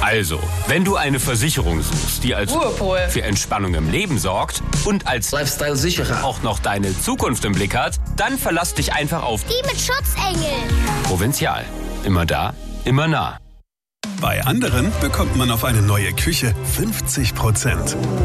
Also, wenn du eine Versicherung suchst, die als Ruhepol für Entspannung im Leben sorgt und als Lifestyle-Sicherer auch noch deine Zukunft im Blick hat, dann verlass dich einfach auf Die mit Schutzengel. Provinzial. Immer da, immer nah. Bei anderen bekommt man auf eine neue Küche 50%.